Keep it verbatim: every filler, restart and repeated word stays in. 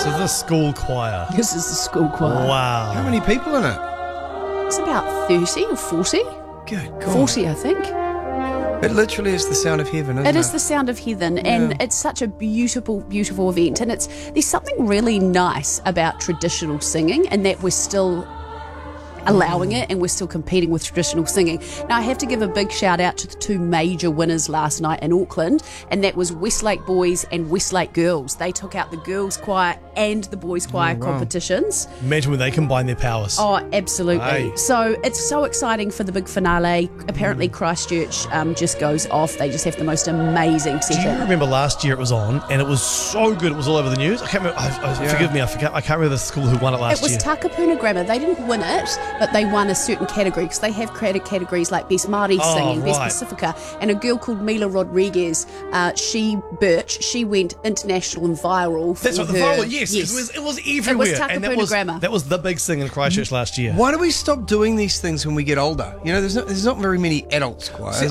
So this is a school choir. This is the school choir. Wow. How many people in it? It's about thirty or forty. Good God. forty, I think. It literally is the sound of heaven, isn't it? It is the sound of heaven, and Yeah. it's such a beautiful, beautiful event. And it's there's something really nice about traditional singing, and that we're still allowing it, and we're still competing with traditional singing. Now, I have to give a big shout out to the two major winners last night in Auckland, and that was Westlake Boys and Westlake Girls. They took out the girls' choir and the boys' choir Oh, wow. competitions. Imagine when they combine their powers. Oh, absolutely. Aye. So it's so exciting for the big finale. Apparently Christchurch um, just goes off. They just have the most amazing Do you session. remember last year it was on and it was so good, it was all over the news? I can't remember, I, I, Yeah. forgive me, I forget, I can't remember the school who won it last It was year. Takapuna Grammar. They didn't win it, but they won a certain category because they have created categories like Best Māori Oh, Singing, Best right. Pacifica, and a girl called Mila Rodriguez, uh, she, Birch, she went international and viral for That's what the her. viral, yes, yes. It was it was everywhere. and that Takapuna was, Grammar. that was the big thing in Christchurch last year. Why do we stop doing these things when we get older? You know, there's not, there's not very many adults choirs.